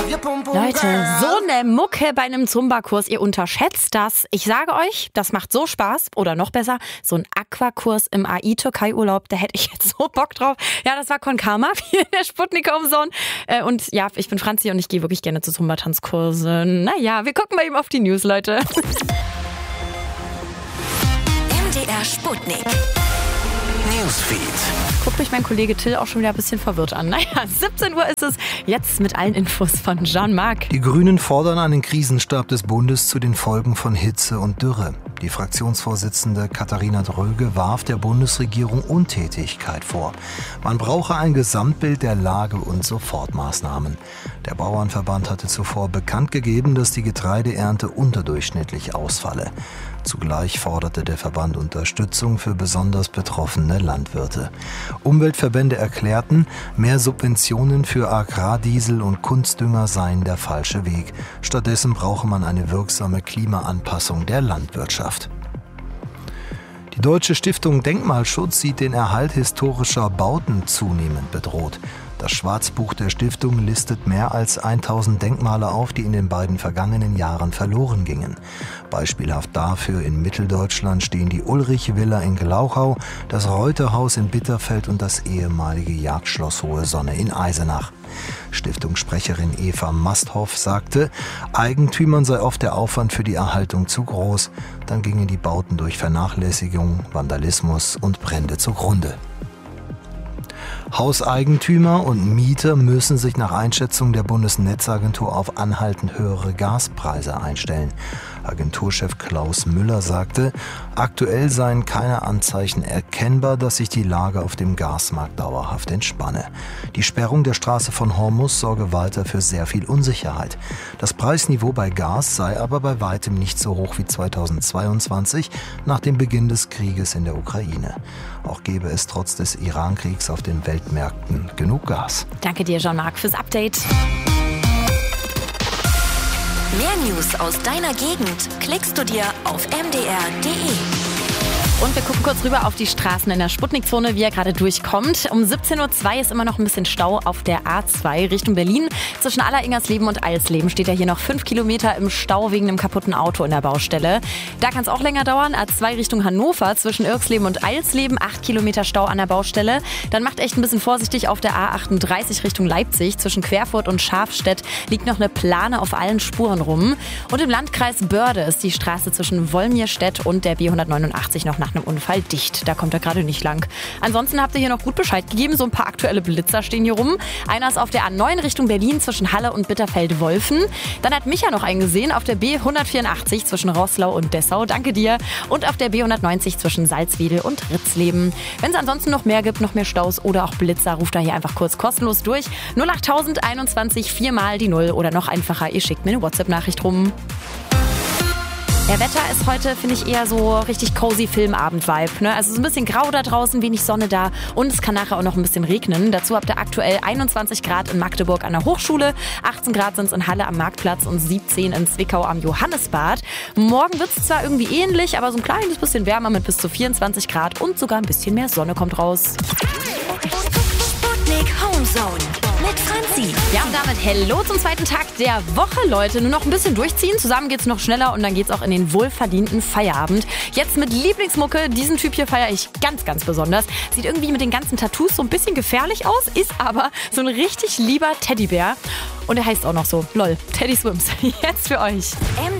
Leute, so eine Mucke bei einem Zumba-Kurs, ihr unterschätzt das. Ich sage euch, das macht so Spaß. Oder noch besser, so ein Aquakurs im AI-Türkei-Urlaub, da hätte ich jetzt so Bock drauf. Ja, das war Con Karma hier in der Sputnik Homezone. Und ja, ich bin Franzi und ich gehe wirklich gerne zu Zumba-Tanzkursen. Naja, wir gucken mal eben auf die News, Leute. MDR Sputnik. Newsfeed. Guckt mich mein Kollege Till auch schon wieder ein bisschen verwirrt an. Naja, 17 Uhr ist es. Jetzt mit allen Infos von Jean-Marc. Die Grünen fordern einen Krisenstab des Bundes zu den Folgen von Hitze und Dürre. Die Fraktionsvorsitzende Katharina Dröge warf der Bundesregierung Untätigkeit vor. Man brauche ein Gesamtbild der Lage und Sofortmaßnahmen. Der Bauernverband hatte zuvor bekannt gegeben, dass die Getreideernte unterdurchschnittlich ausfalle. Zugleich forderte der Verband Unterstützung für besonders betroffene Landwirte. Umweltverbände erklärten, mehr Subventionen für Agrardiesel und Kunstdünger seien der falsche Weg. Stattdessen brauche man eine wirksame Klimaanpassung der Landwirtschaft. Die Deutsche Stiftung Denkmalschutz sieht den Erhalt historischer Bauten zunehmend bedroht. Das Schwarzbuch der Stiftung listet mehr als 1000 Denkmale auf, die in den beiden vergangenen Jahren verloren gingen. Beispielhaft dafür in Mitteldeutschland stehen die Ulrich-Villa in Glauchau, das Reuterhaus in Bitterfeld und das ehemalige Jagdschloss Hohe Sonne in Eisenach. Stiftungssprecherin Eva Masthoff sagte, Eigentümern sei oft der Aufwand für die Erhaltung zu groß. Dann gingen die Bauten durch Vernachlässigung, Vandalismus und Brände zugrunde. Hauseigentümer und Mieter müssen sich nach Einschätzung der Bundesnetzagentur auf anhaltend höhere Gaspreise einstellen. Agenturchef Klaus Müller sagte, aktuell seien keine Anzeichen erkennbar, dass sich die Lage auf dem Gasmarkt dauerhaft entspanne. Die Sperrung der Straße von Hormuz sorge weiter für sehr viel Unsicherheit. Das Preisniveau bei Gas sei aber bei weitem nicht so hoch wie 2022 nach dem Beginn des Krieges in der Ukraine. Auch gäbe es trotz des Iran-Kriegs auf den Weltmärkten genug Gas. Danke dir, Jean-Marc, fürs Update. Mehr News aus deiner Gegend klickst du dir auf mdr.de. Und wir gucken kurz rüber auf die Straßen in der Sputnik-Zone, wie er gerade durchkommt. Um 17.02 Uhr ist immer noch ein bisschen Stau auf der A2 Richtung Berlin. Zwischen Alleringersleben und Eisleben steht ja hier noch 5 Kilometer im Stau wegen einem kaputten Auto in der Baustelle. Da kann es auch länger dauern. A2 Richtung Hannover zwischen Irksleben und Eisleben, 8 Kilometer Stau an der Baustelle. Dann macht echt ein bisschen vorsichtig auf der A38 Richtung Leipzig. Zwischen Querfurt und Schafstedt liegt noch eine Plane auf allen Spuren rum. Und im Landkreis Börde ist die Straße zwischen Wolmirstedt und der B189 noch nach einem Unfall dicht. Da kommt er gerade nicht lang. Ansonsten habt ihr hier noch gut Bescheid gegeben. So ein paar aktuelle Blitzer stehen hier rum. Einer ist auf der A9 Richtung Berlin zwischen Halle und Bitterfeld-Wolfen. Dann hat Micha noch einen gesehen auf der B184 zwischen Roßlau und Dessau. Danke dir. Und auf der B190 zwischen Salzwedel und Ritzleben. Wenn es ansonsten noch mehr gibt, noch mehr Staus oder auch Blitzer, ruft da hier einfach kurz kostenlos durch. 08021 4 mal die 0 oder noch einfacher, ihr schickt mir eine WhatsApp-Nachricht rum. Ja, Wetter ist heute, finde ich, eher so richtig cozy Filmabend-Vibe. Ne? Also so ein bisschen grau da draußen, wenig Sonne da und es kann nachher auch noch ein bisschen regnen. Dazu habt ihr aktuell 21 Grad in Magdeburg an der Hochschule, 18 Grad sind es in Halle am Marktplatz und 17 in Zwickau am Johannesbad. Morgen wird es zwar irgendwie ähnlich, aber so ein kleines bisschen wärmer mit bis zu 24 Grad und sogar ein bisschen mehr Sonne kommt raus. Sputnik Homezone mit Franzi. Ja, und damit hello zum zweiten Tag der Woche, Leute. Nur noch ein bisschen durchziehen, zusammen geht's noch schneller und dann geht's auch in den wohlverdienten Feierabend. Jetzt mit Lieblingsmucke, diesen Typ hier feiere ich ganz, ganz besonders. Sieht irgendwie mit den ganzen Tattoos so ein bisschen gefährlich aus, ist aber so ein richtig lieber Teddybär. Und er heißt auch noch so, lol, Teddy Swims. Jetzt für euch.